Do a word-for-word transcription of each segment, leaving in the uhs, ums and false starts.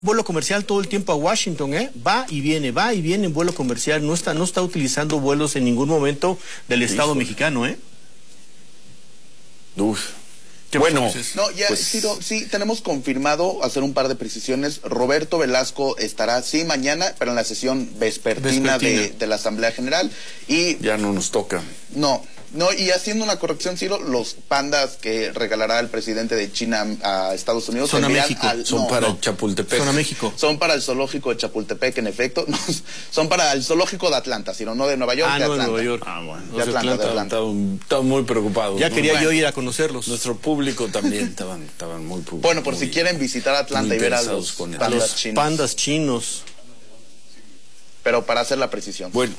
Vuelo comercial todo el tiempo a Washington, ¿eh? Va y viene, va y viene en vuelo comercial. No está, no está utilizando vuelos en ningún momento del Estado Hijo. mexicano, ¿eh? Uf. Bueno, no, ya, pues... Ciro, sí, tenemos confirmado hacer un par de precisiones. Roberto Velasco estará, sí, mañana, pero en la sesión vespertina, vespertina. De, de la Asamblea General. Y ya no nos toca. No. No, y haciendo una corrección, Ciro, los pandas que regalará el presidente de China a Estados Unidos son a México, al, son no, para no, Chapultepec. Son a México. Son para el zoológico de Chapultepec, en efecto. No, son para el zoológico de Atlanta, Ciro, no de Nueva York, ah, de no, Atlanta. de Nueva York. Ah, bueno. De Atlanta, Atlanta, de Atlanta. Estaban, estaban muy preocupados. Ya ¿no? quería bueno. yo ir a conocerlos. Nuestro público también estaban, estaban muy preocupados. Bueno, por muy, si quieren visitar Atlanta y ver a los pandas, los chinos. pandas chinos. Pero para hacer la precisión. Bueno.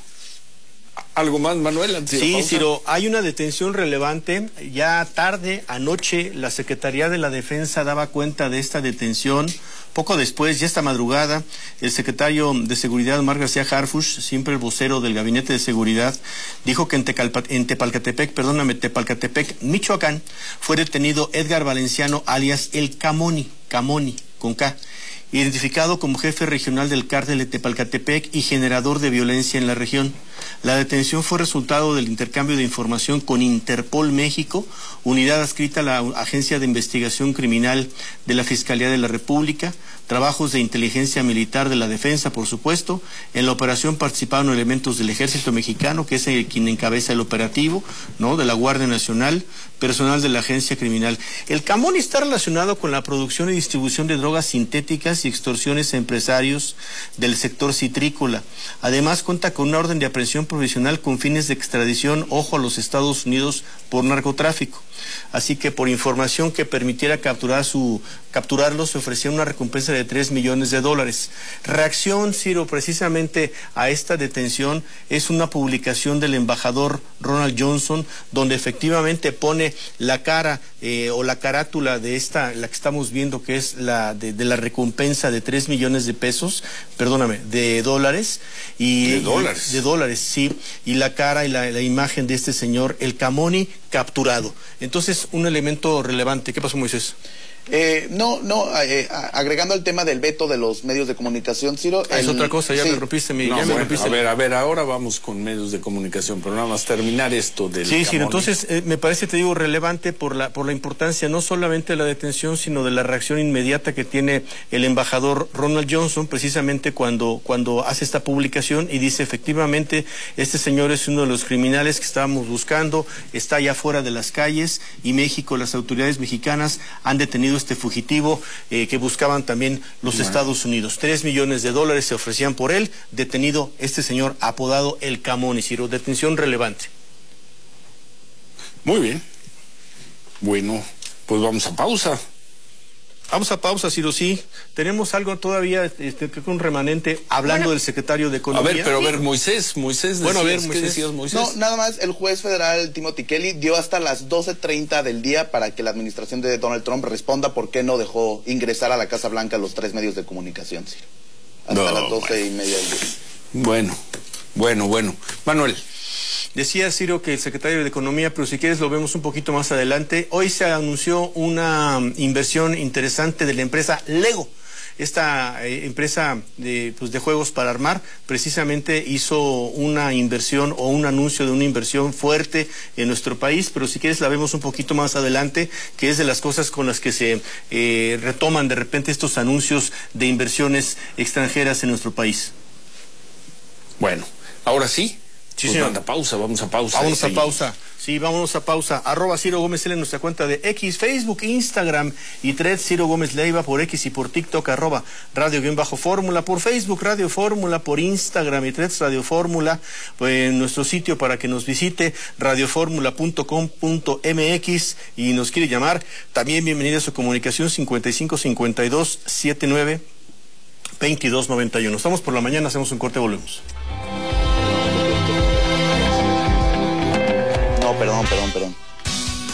¿Algo más, Manuel? Sí, Ciro, hay una detención relevante. Ya tarde, anoche, la Secretaría de la Defensa daba cuenta de esta detención. Poco después, ya esta madrugada, el secretario de Seguridad, Omar García Harfuch, siempre el vocero del Gabinete de Seguridad, dijo que en, Tecalpa, en Tepalcatepec, perdóname, Tepalcatepec, Michoacán, fue detenido Edgar Valenciano, alias El Camoni, Camoni, con K, identificado como jefe regional del cártel de Tepalcatepec y generador de violencia en la región. La detención fue resultado del intercambio de información con Interpol México, unidad adscrita a la Agencia de Investigación Criminal de la Fiscalía de la República, trabajos de inteligencia militar de la defensa, por supuesto. En la operación participaron elementos del Ejército Mexicano, que es el, quien encabeza el operativo, ¿no? De la Guardia Nacional, personal de la Agencia Criminal. El Camoni está relacionado con la producción y distribución de drogas sintéticas y extorsiones a empresarios del sector citrícola. Además, cuenta con una orden de aprehensión provisional con fines de extradición, ojo, a los Estados Unidos por narcotráfico. Así que por información que permitiera capturar su, capturarlo, se ofrecía una recompensa de tres millones de dólares. Reacción, Ciro, precisamente a esta detención es una publicación del embajador Ronald Johnson, donde efectivamente pone la cara eh, o la carátula de esta, la que estamos viendo, que es la de, de la recompensa de tres millones de pesos, perdóname, de dólares. Y, ¿De dólares? Y, de dólares, sí. Y la cara y la, la imagen de este señor, el Camoni, capturado. Entonces, un elemento relevante. ¿Qué pasó, Moisés? Eh, no, no, eh, agregando al tema del veto de los medios de comunicación, Ciro. Ah, el... Es otra cosa, ya sí. me rompiste mi... No, ya bueno, me rompiste a ver, a ver, ahora vamos con medios de comunicación, pero nada más terminar esto del Sí, Camoni. sí, entonces eh, me parece, te digo, relevante por la, por la importancia no solamente de la detención, sino de la reacción inmediata que tiene el embajador Ronald Johnson, precisamente cuando, cuando hace esta publicación y dice, efectivamente, este señor es uno de los criminales que estábamos buscando, está allá fuera de las calles, y México, las autoridades mexicanas han detenido este fugitivo eh, que buscaban también los bueno. Estados Unidos. Tres millones de dólares se ofrecían por él, detenido este señor apodado El Camoni, Ciro, detención relevante. Muy bien. Bueno, pues vamos a pausa. Vamos a pausa, Ciro, sí. Tenemos algo todavía, este, que un remanente, hablando bueno, del secretario de Economía. A ver, pero a ver, Moisés, Moisés, decías, bueno, a ver, ¿qué Moisés? decías, Moisés? No, nada más, el juez federal Timothy Kelly dio hasta las doce treinta del día para que la administración de Donald Trump responda por qué no dejó ingresar a la Casa Blanca los tres medios de comunicación, Ciro. Hasta no, las doce bueno. y media del día. Bueno, bueno, bueno. Manuel. Decía, Ciro, que el secretario de Economía, pero si quieres lo vemos un poquito más adelante. Hoy se anunció una inversión interesante de la empresa Lego. Esta eh, empresa de, pues, de juegos para armar precisamente hizo una inversión o un anuncio de una inversión fuerte en nuestro país, pero si quieres la vemos un poquito más adelante, que es de las cosas con las que se eh, retoman de repente estos anuncios de inversiones extranjeras en nuestro país. Bueno, ahora sí. Sí, pues señor. manda pausa, vamos a pausa. Vámonos a pausa. Sí, vámonos a pausa. Arroba Ciro Gómez L en nuestra cuenta de X, Facebook, Instagram y Thread Ciro Gómez Leiva por X y por TikTok, arroba Radio-Fórmula, por Facebook Radio Fórmula, por Instagram y Threads Radio Fórmula, pues, en nuestro sitio para que nos visite, radioformula punto com punto m x, y nos quiere llamar. También bienvenida a su comunicación cincuenta y cinco cincuenta y dos setenta y nueve veintidós noventa y uno. Estamos por la mañana, hacemos un corte, volvemos. No, perdón, perdón, perdón.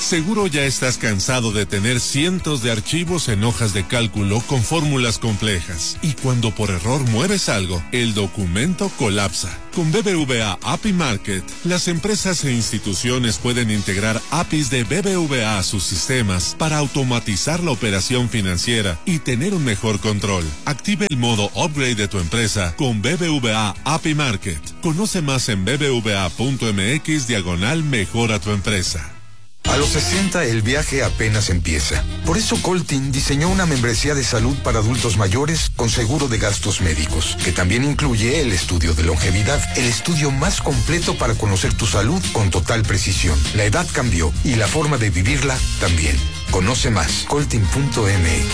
Seguro ya estás cansado de tener cientos de archivos en hojas de cálculo con fórmulas complejas. Y cuando por error mueves algo, el documento colapsa. Con B B V A A P I Market, las empresas e instituciones pueden integrar A P Is de B B V A a sus sistemas para automatizar la operación financiera y tener un mejor control. Active el modo Upgrade de tu empresa con B B V A A P I Market. Conoce más en bbva.mx diagonal mejora tu empresa. A los sesenta el viaje apenas empieza. Por eso Coltin diseñó una membresía de salud para adultos mayores con seguro de gastos médicos, que también incluye el estudio de longevidad, el estudio más completo para conocer tu salud con total precisión. La edad cambió y la forma de vivirla también. Conoce más, coltin punto m x.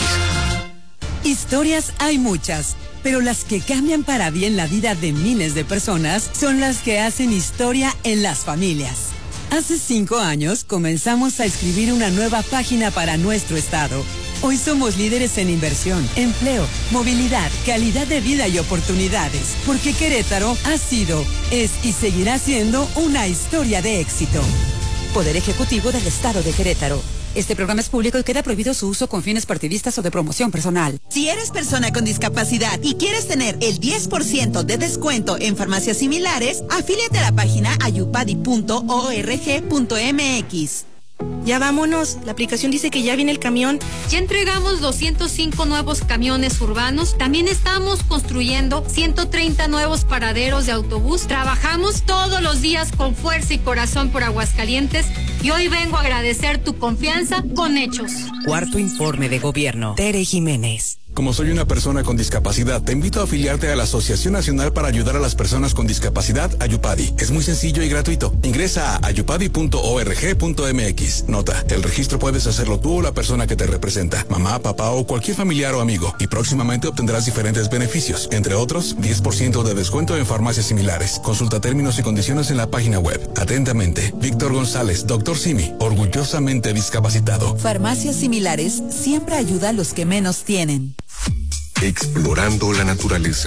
Historias hay muchas, pero las que cambian para bien la vida de miles de personas son las que hacen historia en las familias. Hace cinco años comenzamos a escribir una nueva página para nuestro estado. Hoy somos líderes en inversión, empleo, movilidad, calidad de vida y oportunidades, porque Querétaro ha sido, es y seguirá siendo una historia de éxito. Poder Ejecutivo del Estado de Querétaro. Este programa es público y queda prohibido su uso con fines partidistas o de promoción personal. Si eres persona con discapacidad y quieres tener el diez por ciento de descuento en farmacias similares, afíliate a la página ayupadi punto org punto m x. Ya vámonos, la aplicación dice que ya viene el camión. Ya entregamos doscientos cinco nuevos camiones urbanos, también estamos construyendo ciento treinta nuevos paraderos de autobús. Trabajamos todos los días con fuerza y corazón por Aguascalientes y hoy vengo a agradecer tu confianza con hechos. Cuarto informe de gobierno. Tere Jiménez. Como soy una persona con discapacidad, te invito a afiliarte a la Asociación Nacional para Ayudar a las Personas con Discapacidad, Ayupadi. Es muy sencillo y gratuito. Ingresa a ayupadi punto org punto m x. Nota, el registro puedes hacerlo tú o la persona que te representa, mamá, papá o cualquier familiar o amigo, y próximamente obtendrás diferentes beneficios, entre otros, diez por ciento de descuento en farmacias similares. Consulta términos y condiciones en la página web. Atentamente, Víctor González, doctor Simi, orgullosamente discapacitado. Farmacias similares siempre ayuda a los que menos tienen. Explorando la naturaleza.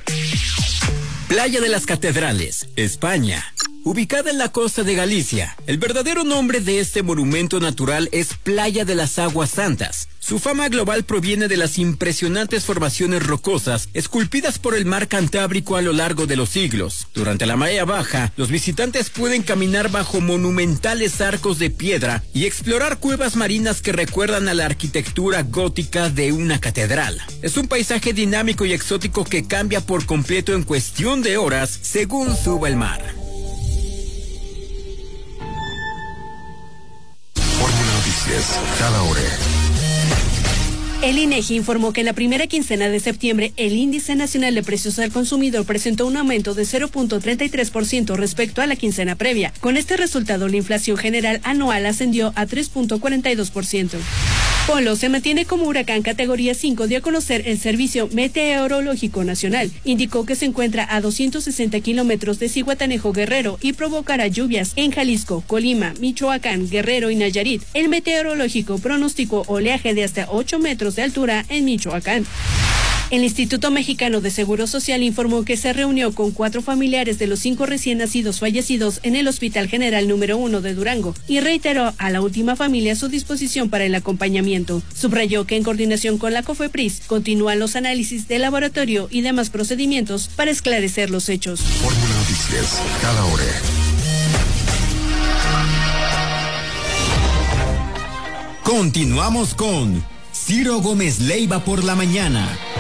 Playa de las Catedrales, España. Ubicada en la costa de Galicia, el verdadero nombre de este monumento natural es Playa de las Aguas Santas. Su fama global proviene de las impresionantes formaciones rocosas esculpidas por el mar Cantábrico a lo largo de los siglos. Durante la marea baja, los visitantes pueden caminar bajo monumentales arcos de piedra y explorar cuevas marinas que recuerdan a la arquitectura gótica de una catedral. Es un paisaje dinámico y exótico que cambia por completo en cuestión de horas según suba el mar. Noticias, cada hora. El INEGI informó que en la primera quincena de septiembre el Índice Nacional de Precios al Consumidor presentó un aumento de cero punto treinta y tres por ciento respecto a la quincena previa. Con este resultado, la inflación general anual ascendió a tres punto cuarenta y dos por ciento. Polo se mantiene como huracán categoría cinco, dio a conocer el Servicio Meteorológico Nacional. Indicó que se encuentra a doscientos sesenta kilómetros de Zihuatanejo, Guerrero, y provocará lluvias en Jalisco, Colima, Michoacán, Guerrero y Nayarit. El meteorológico pronosticó oleaje de hasta ocho metros de altura en Michoacán. El Instituto Mexicano de Seguro Social informó que se reunió con cuatro familiares de los cinco recién nacidos fallecidos en el Hospital General número uno de Durango y reiteró a la última familia su disposición para el acompañamiento. Subrayó que en coordinación con la COFEPRIS continúan los análisis de laboratorio y demás procedimientos para esclarecer los hechos. Fórmula Noticias, cada hora. Continuamos con Ciro Gómez Leiva por la mañana.